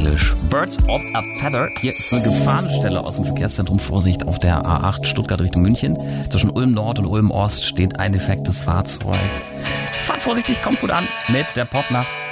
Eilish. Birds of a Feather. Hier ist eine Gefahrenstelle aus dem Verkehrszentrum. Vorsicht auf der A8 Stuttgart Richtung München. Zwischen Ulm Nord und Ulm Ost steht ein defektes Fahrzeug. Fahrt vorsichtig, kommt gut an mit der Popnacht.